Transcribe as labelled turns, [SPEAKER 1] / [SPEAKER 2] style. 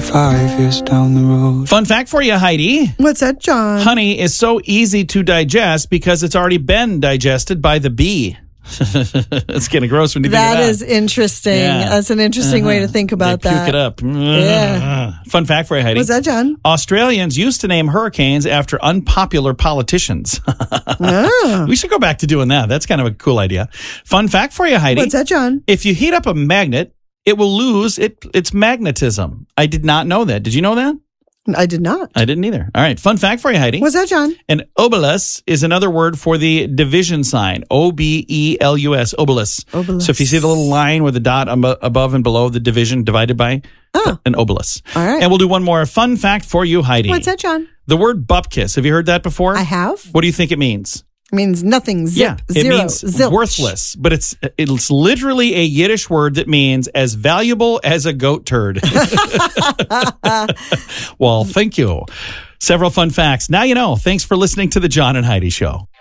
[SPEAKER 1] 5 years down the road.
[SPEAKER 2] Fun fact for you, Heidi.
[SPEAKER 3] What's that, John?
[SPEAKER 2] Honey is so easy to digest because it's already been digested by the bee. It's kind of gross when you think of that.
[SPEAKER 3] That is interesting.
[SPEAKER 2] Yeah.
[SPEAKER 3] That's an interesting way to think about
[SPEAKER 2] they
[SPEAKER 3] that.
[SPEAKER 2] puke it up.
[SPEAKER 3] Yeah.
[SPEAKER 2] Fun fact for you, Heidi.
[SPEAKER 3] What's that, John?
[SPEAKER 2] Australians used to name hurricanes after unpopular politicians.
[SPEAKER 3] Oh.
[SPEAKER 2] We should go back to doing that. That's kind of a cool idea. Fun fact for you, Heidi.
[SPEAKER 3] What's that, John?
[SPEAKER 2] If you heat up a magnet, it will lose its magnetism. I did not know that. Did you know that?
[SPEAKER 3] I did not.
[SPEAKER 2] I didn't either. All right. Fun fact for you, Heidi.
[SPEAKER 3] What's that, John?
[SPEAKER 2] An obelus is another word for the division sign. O-B-E-L-U-S. Obelus.
[SPEAKER 3] Obelus.
[SPEAKER 2] So if you see the little line with the dot above and below the division divided by an obelus.
[SPEAKER 3] All right.
[SPEAKER 2] And we'll do one more fun fact for you, Heidi.
[SPEAKER 3] What's that, John?
[SPEAKER 2] The word bupkis. Have you heard that before?
[SPEAKER 3] I have.
[SPEAKER 2] What do you think it means?
[SPEAKER 3] It means nothing. Zip.
[SPEAKER 2] It
[SPEAKER 3] Zero.
[SPEAKER 2] means
[SPEAKER 3] Zilch.
[SPEAKER 2] worthless, but it's literally a Yiddish word that means as valuable as a goat turd. Well, thank you. Several fun facts. Now you know. Thanks for listening to the John and Heidi Show.